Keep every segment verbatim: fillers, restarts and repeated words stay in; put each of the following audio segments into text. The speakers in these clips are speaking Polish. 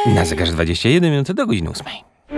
Na zegarze dwadzieścia jeden minut do godziny ósmej.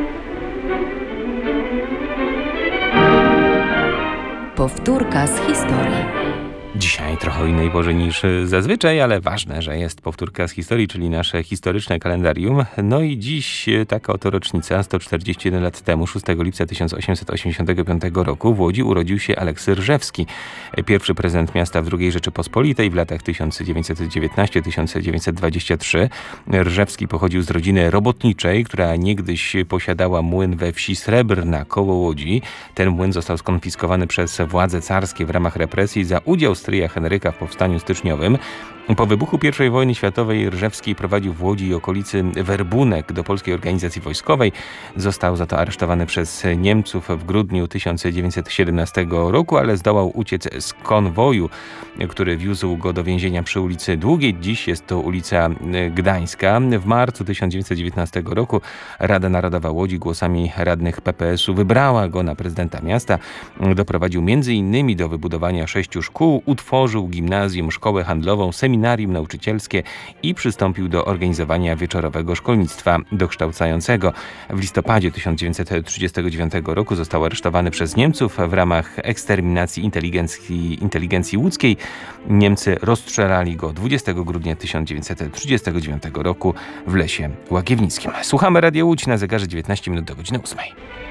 Powtórka z historii. Dzisiaj trochę o innej porze niż zazwyczaj, ale ważne, że jest powtórka z historii, czyli nasze historyczne kalendarium. No i dziś taka oto rocznica, sto czterdzieści jeden lat temu, szóstego lipca tysiąc osiemset osiemdziesiątego piątego roku w Łodzi urodził się Aleksy Rzewski, pierwszy prezydent miasta w drugiej Rzeczypospolitej w latach tysiąc dziewięćset dziewiętnasty do tysiąc dziewięćset dwudziesty trzeci. Rzewski pochodził z rodziny robotniczej, która niegdyś posiadała młyn we wsi Srebrna koło Łodzi. Ten młyn został skonfiskowany przez władze carskie w ramach represji za udział stryja Henryka w powstaniu styczniowym. Po wybuchu pierwszej wojny światowej Rzewski prowadził w Łodzi i okolicy werbunek do polskiej organizacji wojskowej. Został za to aresztowany przez Niemców w grudniu tysiąc dziewięćset siedemnastego roku, ale zdołał uciec z konwoju, który wiózł go do więzienia przy ulicy Długiej. Dziś jest to ulica Gdańska. W marcu tysiąc dziewięćset dziewiętnastego roku Rada Narodowa Łodzi głosami radnych P P S u wybrała go na prezydenta miasta. Doprowadził między innymi do wybudowania sześciu szkół, utworzył gimnazjum, szkołę handlową, seminarium nauczycielskie i przystąpił do organizowania wieczorowego szkolnictwa dokształcającego. W listopadzie tysiąc dziewięćset trzydziestego dziewiątego roku został aresztowany przez Niemców w ramach eksterminacji inteligencji, inteligencji łódzkiej. Niemcy rozstrzelali go dwudziestego grudnia tysiąc dziewięćset trzydziestego dziewiątego roku w Lesie Łagiewnickim. Słuchamy Radia Łódź, na zegarze dziewiętnaście minut do godziny ósmej.